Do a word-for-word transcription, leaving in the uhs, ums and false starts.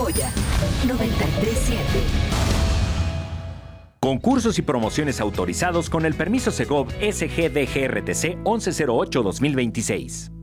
Joya noventa y tres punto siete. Concursos y promociones autorizados con el permiso Segov S G D G R T C once cero ocho dos mil veintiséis.